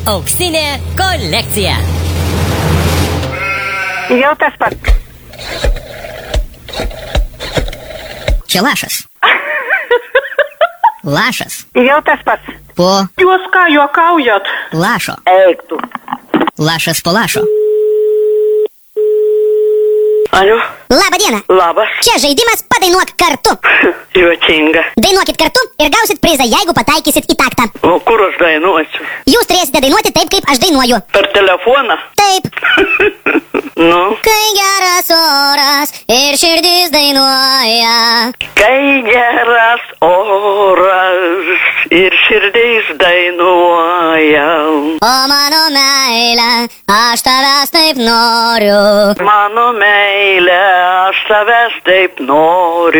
Auksinė kolekcija. Jau tas pats. Čia lašas. Lašas. Jau tas pats. Po Jūs ką juokaujat? lašo. Eik tu. Lašas po lašo. Alio, Labą dieną. labas. Čia žaidimas padainuok kartu. Juokinga. Dainuokit kartu ir gausit prizą, jeigu pataikysit į taktą. O kur aš dainuosiu? Jūs turėsite dainuoti taip, kaip aš dainuoju. Per telefoną? Taip. Nu, Kai geras oras ir širdis dainuoja. kai geras oras ir širdis dainuoja. O mano meilė, aš tavęs taip noriu. Mano meilė, aš savęs taip noriu.